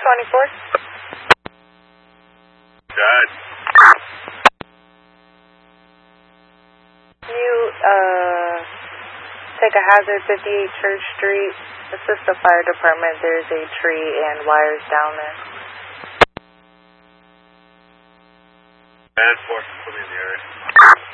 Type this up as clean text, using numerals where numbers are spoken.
24. Dad. You, take a hazard 58 Church Street. Assist the fire department. There's a tree and wires down there. And force put me in the area.